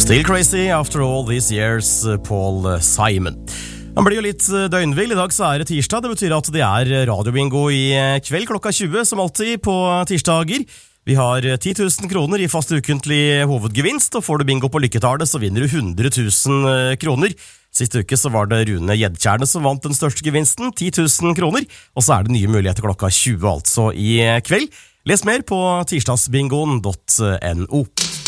Still crazy after all these years, Paul Simon. Han blir jo litt døgnvill. I dag så det tirsdag. Det betyr at det radiobingo i kveld klokka 20, som alltid på tirsdager. Vi har 10 000 kroner i fast ukentlig hovedgevinst, og får du bingo på lykketallet så vinner du 100 000 kroner. Siste uke så var det Rune Gjedtjerne som vant den største gevinsten, 10 000 kroner, og så det nye muligheter klokka 20 altså i kveld. Les mer på tirsdagsbingoen.no.